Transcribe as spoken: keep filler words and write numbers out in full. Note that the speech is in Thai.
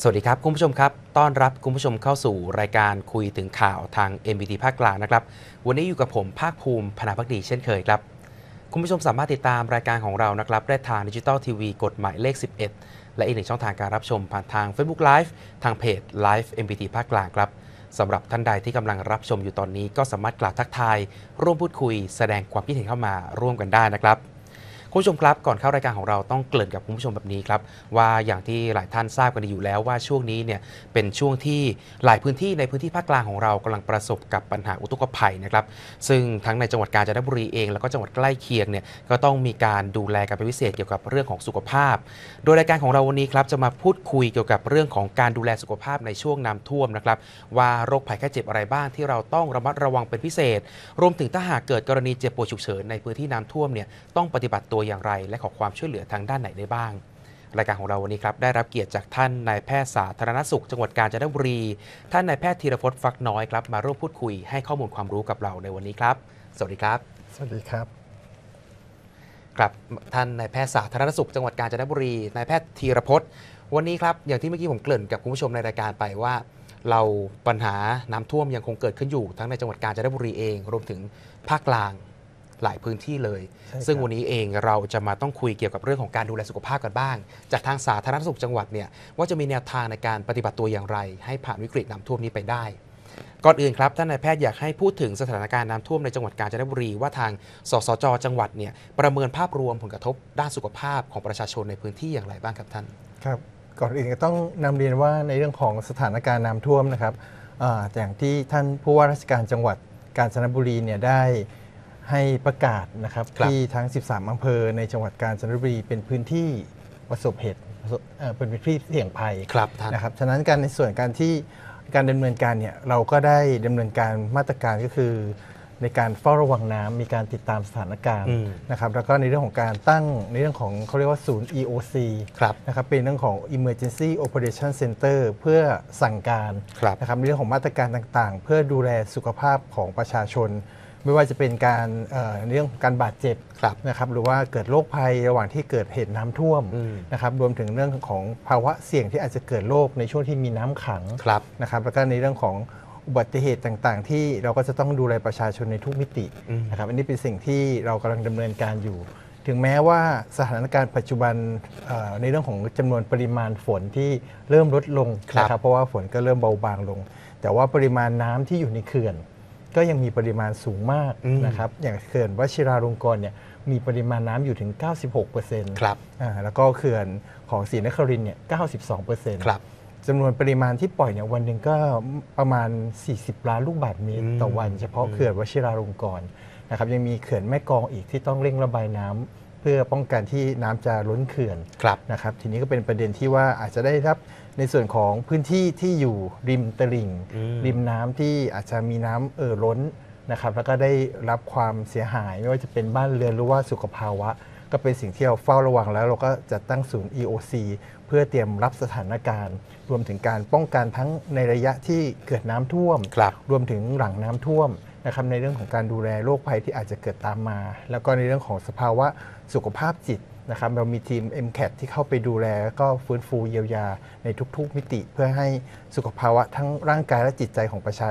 สวัสดีครับคุณผู้ชมครับต้อนรับคุณผู้ชมเข้าสู่รายการคุยถึงข่าวทาง เอ็ม บี ที ภาคกลางนะครับวันนี้อยู่กับผมภาคภูมิพนาภักดีเช่นเคยครับคุณผู้ชมสามารถติดตามรายการของเรานะครับได้ทางดิจิตอลทีวีกฎหมายเลขสิบเอ็ดและอีกหนึ่งช่องทางการรับชมผ่านทาง Facebook Live ทางเพจ Live เอ็ม บี ที ภาคกลางครับสำหรับท่านใดที่กำลังรับชมอยู่ตอนนี้ก็สามารถกล่าวทักทายร่วมพูดคุยแสดงความคิดเห็นเข้ามาร่วมกันได้นะครับคุณผู้ชมครับก่อนเข้ารายการของเราต้องเกริ่นกับคุณผู้ชมแบบนี้ครับว่าอย่างที่หลายท่านทราบกันดีอยู่แล้วว่าช่วงนี้เนี่ยเป็นช่วงที่หลายพื้นที่ในพื้นที่ภาคกลางของเรากำลังประสบกับปัญหาอุทกภัยนะครับซึ่งทั้งในจังหวัดกาญจนบุรีเองแล้วก็จังหวัดใกล้เคียงเนี่ยก็ต้องมีการดูแลกันเป็นพิเศษเกี่ยวกับเรื่องของสุขภาพโดยรายการของเราวันนี้ครับจะมาพูดคุยเกี่ยวกับเรื่องของการดูแลสุขภาพในช่วงน้ำท่วมนะครับว่าโรคภัยไข้เจ็บอะไรบ้างที่เราต้องระมัดระวังเป็นพิเศษรวมถึงถ้าหากเกิดกรณีเจ็บป่วยฉุกเฉินในพื้นที่น้ำท่วมเนี่ยต้องปฏิบัติตัวอย่างไรและขอความช่วยเหลือทางด้านไหนได้บ้างรายการของเราวันนี้ครับได้รับเกียรติจากท่านนายแพทย์สาธารณสุขจังหวัดกาญจนบุรีท่านนายแพทย์ธีรพจน์ฟักน้อยครับมาร่วมพูดคุยให้ข้อมูลความรู้กับเราในวันนี้ครับสวัสดีครับสวัสดีครับครับท่านนายแพทย์สาธารณสุขจังหวัดกาญจนบุรีนายแพทย์ธีรพจน์วันนี้ครับอย่างที่เมื่อกี้ผมเกริ่นกับคุณผู้ชมในรายการไปว่าเราปัญหาน้ำท่วมยังคงเกิดขึ้นอยู่ทั้งในจังหวัดกาญจนบุรีเองรวมถึงภาคกลางหลายพื้นที่เลยซึ่งวันนี้เองเราจะมาต้องคุยเกี่ยวกับเรื่องของการดูแลสุขภาพกันบ้างจากทางสาธารณสุขจังหวัดเนี่ยว่าจะมีแนวทางในการปฏิบัติตัวอย่างไรให้ผ่านวิกฤตน้ำท่วมนี้ไปได้ก่อนอื่นครับท่านนายแพทย์อยากให้พูดถึงสถานการณ์น้ำท่วมในจังหวัดกาญจนบุรีว่าทางสสจจังหวัดเนี่ยประเมินภาพรวมผลกระทบด้านสุขภาพของประชาชนในพื้นที่อย่างไรบ้างครับท่านครับก่อนอื่นก็ต้องนำเรียนว่าในเรื่องของสถานการณ์น้ำท่วมนะครับอย่างที่ท่านผู้ว่าราชการจังหวัดกาญจนบุรีเนี่ยได้ให้ประกาศนะครับที่ทั้งสิบสามอำเภอในจังหวัดกาญจนบุรีเป็นพื้นที่ประสบเหตุเป็นพื้นที่เสี่ยงภัยนะครับฉะนั้นการในส่วนการที่การดำเนินการเนี่ยเราก็ได้ดำเนินการมาตรการก็คือในการเฝ้าระวังน้ำมีการติดตามสถานการณ์นะครับแล้วก็ในเรื่องของการตั้งในเรื่องของเขาเรียกว่าศูนย์ อี โอ ซี นะครับเป็นเรื่องของ Emergency Operation Center เพื่อสั่งการนะครับในเรื่องของมาตรการต่างๆเพื่อดูแลสุขภาพของประชาชนไม่ว่าจะเป็นการในเรื่องการบาดเจ็บนะครับหรือว่าเกิดโรคภัยระหว่างที่เกิดเหตุน้ำท่วมนะครับรวมถึงเรื่องของภาวะเสี่ยงที่อาจจะเกิดโรคในช่วงที่มีน้ำขังนะครับแล้วก็ในเรื่องของอุบัติเหตุต่างๆที่เราก็จะต้องดูแลประชาชนในทุกมิตินะครับอันนี้เป็นสิ่งที่เรากำลังดำเนินการอยู่ถึงแม้ว่าสถานการณ์ปัจจุบันในเรื่องของจำนวนปริมาณฝนที่เริ่มลดลงนะครับเพราะว่าฝนก็เริ่มเบาบางลงแต่ว่าปริมาณน้ำที่อยู่ในเขื่อนก็ยังมีปริมาณสูงมากนะครับอย่างเขื่อนวชิราลงกรณ์เนี่ยมีปริมาณน้ำอยู่ถึง เก้าสิบหกเปอร์เซ็นต์ ครับแล้วก็เขื่อนของศรีนครินทร์เนี่ย เก้าสิบสองเปอร์เซ็นต์ ครับจำนวนปริมาณที่ปล่อยเนี่ยวันหนึ่งก็ประมาณสี่สิบล้านลูกบาศก์เมตรต่อวันเฉพาะเขื่อนวชิราลงกรณ์นะครับยังมีเขื่อนแม่กลองอีกที่ต้องเร่งระบายน้ำเพื่อป้องกันที่น้ำจะล้นเขื่อนนะครับทีนี้ก็เป็นประเด็นที่ว่าอาจจะได้รับในส่วนของพื้นที่ที่อยู่ริมตลิ่งริมน้ำที่อาจจะมีน้ำเอ่อล้นนะครับแล้วก็ได้รับความเสียหายไม่ว่าจะเป็นบ้านเรือนหรือว่าสุขภาวะก็เป็นสิ่งที่เราเฝ้าระวังแล้วเราก็จะตั้งศูนย์ อี โอ ซี เพื่อเตรียมรับสถานการณ์รวมถึงการป้องกันทั้งในระยะที่เกิดน้ำท่วมรรวมถึงหลังน้ำท่วมนะครับในเรื่องของการดูแลโรคภัยที่อาจจะเกิดตามมาแล้วก็ในเรื่องของสภาวะสุขภาพจิตนะครับเรามีทีม เอ็ม แคท ที่เข้าไปดูแลก็ฟื้นฟูเยียวยาในทุกๆมิติเพื่อให้สุขภาวะทั้งร่างกายและจิตใจของประชา